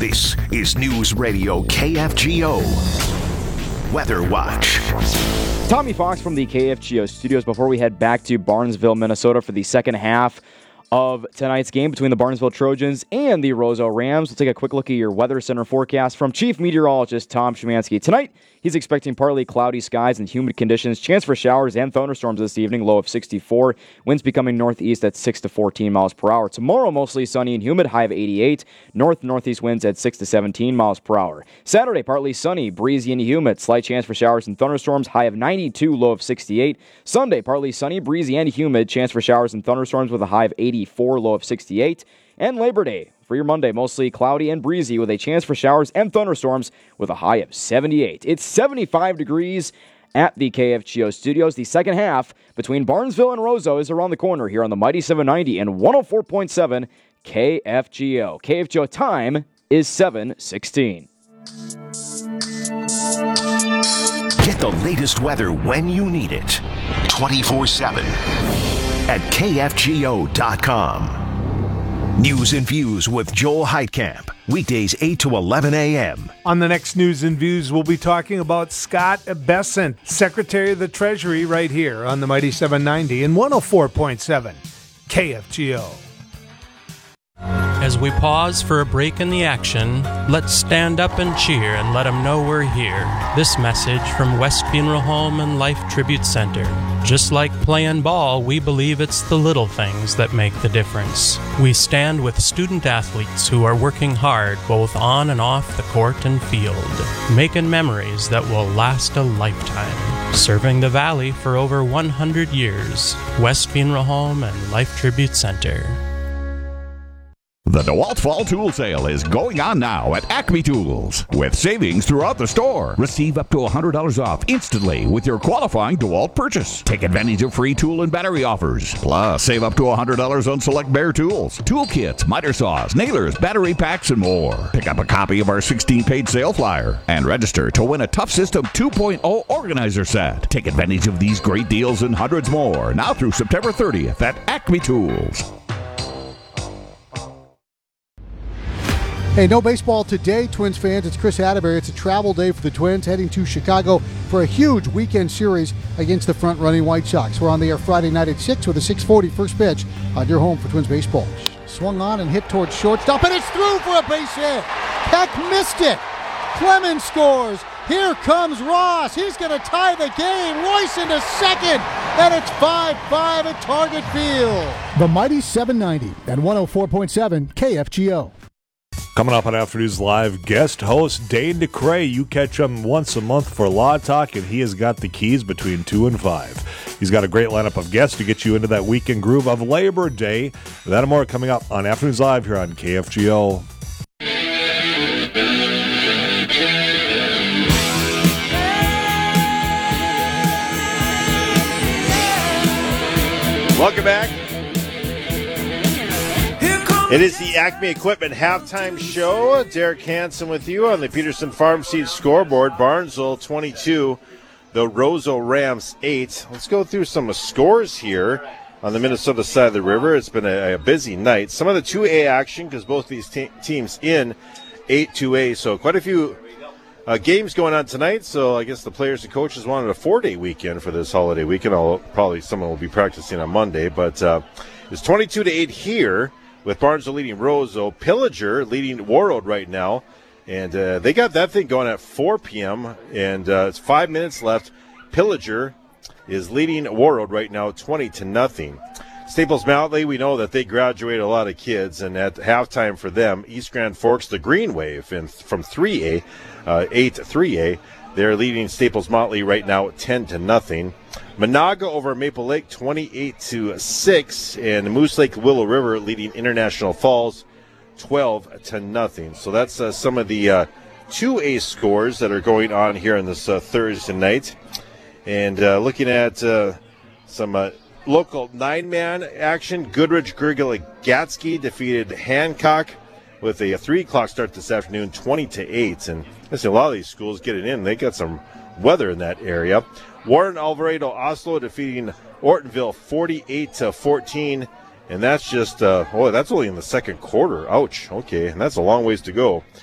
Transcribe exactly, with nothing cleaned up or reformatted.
This is News Radio K F G O Weather Watch. Tommy Fox from the K F G O studios before we head back to Barnesville, Minnesota for the second half of tonight's game between the Barnesville Trojans and the Roseau Rams. We'll take a quick look at your Weather Center forecast from Chief Meteorologist Tom Szymanski. Tonight, he's expecting partly cloudy skies and humid conditions. Chance for showers and thunderstorms this evening, low of sixty-four. Winds becoming northeast at six to fourteen miles per hour. Tomorrow, mostly sunny and humid, high of eighty-eight. North-northeast winds at six to seventeen miles per hour. Saturday, partly sunny, breezy and humid. Slight chance for showers and thunderstorms, high of ninety-two, low of sixty-eight. Sunday, partly sunny, breezy and humid. Chance for showers and thunderstorms with a high of eighty-four, low of sixty-eight. And Labor Day, for your Monday, mostly cloudy and breezy with a chance for showers and thunderstorms with a high of seventy-eight. It's seventy-five degrees at the K F G O studios. The second half between Barnesville and Roseau is around the corner here on the Mighty seven ninety and one oh four point seven K F G O. K F G O time is seven sixteen. Get the latest weather when you need it. twenty-four seven at K F G O dot com. News and Views with Joel Heitkamp. Weekdays eight to eleven a.m. On the next News and Views, we'll be talking about Scott Bessent, Secretary of the Treasury, right here on the Mighty seven ninety and one oh four point seven K F G O. As we pause for a break in the action, let's stand up and cheer and let them know we're here. This message from West Funeral Home and Life Tribute Center. Just like playing ball, we believe it's the little things that make the difference. We stand with student athletes who are working hard both on and off the court and field, making memories that will last a lifetime. Serving the Valley for over one hundred years. West Funeral Home and Life Tribute Center. The DeWalt Fall Tool Sale is going on now at Acme Tools with savings throughout the store. Receive up to one hundred dollars off instantly with your qualifying DeWalt purchase. Take advantage of free tool and battery offers. Plus, save up to one hundred dollars on select Bear tools, tool kits, miter saws, nailers, battery packs, and more. Pick up a copy of our sixteen-page sale flyer and register to win a Tough System two point oh organizer set. Take advantage of these great deals and hundreds more now through September thirtieth at Acme Tools. Hey, no baseball today, Twins fans. It's Chris Atterbury. It's a travel day for the Twins, heading to Chicago for a huge weekend series against the front-running White Sox. We're on the air Friday night at six with a six forty first pitch on your home for Twins baseball. Swung on and hit towards shortstop, and it's through for a base hit. Peck missed it. Clemens scores. Here comes Ross. He's going to tie the game. Royce into second, and it's five five at Target Field. The Mighty seven ninety and one oh four point seven K F G O. Coming up on Afternoons Live, guest host Dane DeCray. You catch him once a month for Law Talk, and he has got the keys between two and five. He's got a great lineup of guests to get you into that weekend groove of Labor Day. That and more coming up on Afternoons Live here on K F G O. Welcome back. It is the Acme Equipment Halftime Show. Derek Hansen with you on the Peterson Farm Seed scoreboard. Barnesville twenty-two, the Roseau Rams eight. Let's go through some scores here on the Minnesota side of the river. It's been a, a busy night. Some of the two A action because both these te- teams in eight two A. So quite a few uh, games going on tonight. So I guess the players and coaches wanted a four-day weekend for this holiday weekend. I'll, probably someone will be practicing on Monday. But uh, it's twenty-two to eight here, with Barnesville leading Roseau. Pillager leading Warroad right now. And uh, they got that thing going at four p.m. And uh, it's five minutes left. Pillager is leading Warroad right now twenty to nothing. Staples Mountley, we know that they graduate a lot of kids. And at halftime for them, East Grand Forks, the Green Wave, in, from three A, uh, eight three A. They're leading Staples Motley right now ten to nothing. Monaga over Maple Lake twenty-eight to six, and Moose Lake Willow River leading International Falls twelve to nothing. So that's uh, some of the uh, two A scores that are going on here on this uh, Thursday night. And uh, looking at uh, some uh, local nine-man action, Goodrich Grigala-Gatsky defeated Hancock with a three o'clock start this afternoon, twenty to eight. And I see a lot of these schools getting in. They got some weather in that area. Warren Alvarado Oslo defeating Ortonville forty-eight to fourteen. And that's just, uh, oh, that's only in the second quarter. Ouch. Okay, and that's a long ways to go.